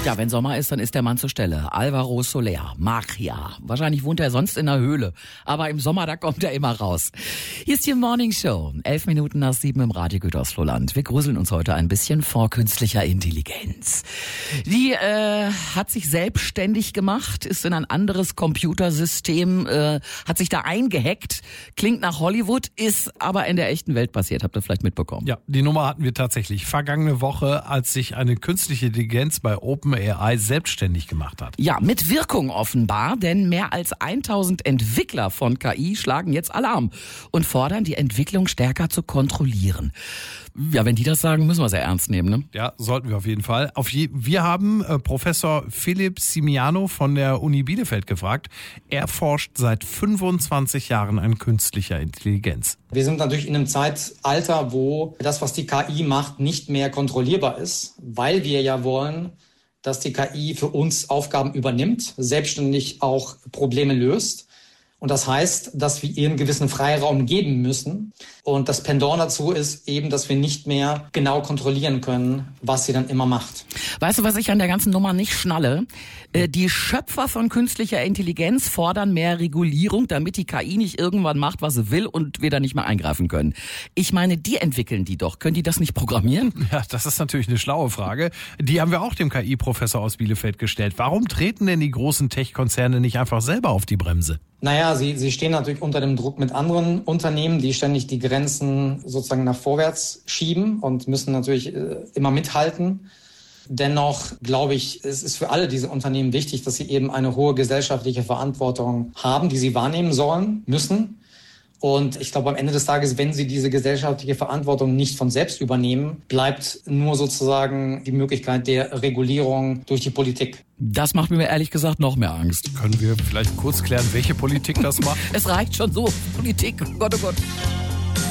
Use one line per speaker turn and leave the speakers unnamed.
Ja, wenn Sommer ist, dann ist der Mann zur Stelle. Alvaro Soler, Magia. Wahrscheinlich wohnt er sonst in der Höhle. Aber im Sommer, da kommt er immer raus. Hier ist die Morning Show. 11 Minuten nach 7 im Radio Gütersloh-Land. Wir gruseln uns heute ein bisschen vor künstlicher Intelligenz. Die hat sich selbstständig gemacht, ist in ein anderes Computersystem, hat sich da eingehackt. Klingt nach Hollywood, ist aber in der echten Welt passiert. Habt ihr vielleicht mitbekommen?
Ja, die Nummer hatten wir tatsächlich vergangene Woche, als sich eine künstliche Intelligenz bei OpenAI selbstständig gemacht hat.
Ja, mit Wirkung offenbar, denn mehr als 1000 Entwickler von KI schlagen jetzt Alarm und fordern, die Entwicklung stärker zu kontrollieren. Ja, wenn die das sagen, müssen wir sehr ernst nehmen, ne?
Ja, sollten wir auf jeden Fall. Wir haben Professor Philipp Simiano von der Uni Bielefeld gefragt. Er forscht seit 25 Jahren an künstlicher Intelligenz.
Wir sind natürlich in einem Zeitalter, wo das, was die KI macht, nicht mehr kontrollierbar ist, weil wir ja wollen, dass die KI für uns Aufgaben übernimmt, selbstständig auch Probleme löst. Und das heißt, dass wir ihr einen gewissen Freiraum geben müssen. Und das Pendant dazu ist eben, dass wir nicht mehr genau kontrollieren können, was sie dann immer macht.
Weißt du, was ich an der ganzen Nummer nicht schnalle? Die Schöpfer von künstlicher Intelligenz fordern mehr Regulierung, damit die KI nicht irgendwann macht, was sie will und wir da nicht mehr eingreifen können. Ich meine, die entwickeln die doch. Können die das nicht programmieren?
Ja, das ist natürlich eine schlaue Frage. Die haben wir auch dem KI-Professor aus Bielefeld gestellt. Warum treten denn die großen Tech-Konzerne nicht einfach selber auf die Bremse?
Naja, sie stehen natürlich unter dem Druck mit anderen Unternehmen, die ständig die Grenzen sozusagen nach vorwärts schieben und müssen natürlich immer mithalten. Dennoch glaube ich, es ist für alle diese Unternehmen wichtig, dass sie eben eine hohe gesellschaftliche Verantwortung haben, die sie wahrnehmen sollen, müssen. Und ich glaube, am Ende des Tages, wenn sie diese gesellschaftliche Verantwortung nicht von selbst übernehmen, bleibt nur sozusagen die Möglichkeit der Regulierung durch die Politik.
Das macht mir ehrlich gesagt noch mehr Angst.
Können wir vielleicht kurz klären, welche Politik das macht?
Es reicht schon so. Politik, oh Gott, oh Gott.